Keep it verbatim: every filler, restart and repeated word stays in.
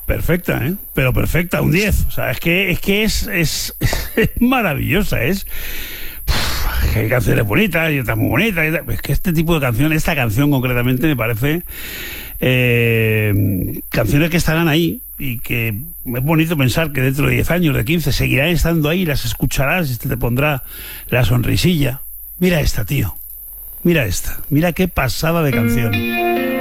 Perfecta, ¿eh? Pero perfecta, un diez. O sea, es que es, que es, es, es maravillosa, es... Uf, hay canciones bonitas y otras muy bonitas. Es que este tipo de canción, esta canción concretamente me parece... Eh, canciones que estarán ahí y que es bonito pensar que dentro de diez años, de quince, seguirán estando ahí, las escucharás y te pondrá la sonrisilla. Mira esta, tío. Mira esta. Mira qué pasada de canción.